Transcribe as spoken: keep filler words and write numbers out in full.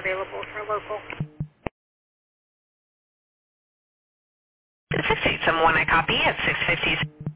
available for local. six eight seven one, I copy at six fifty.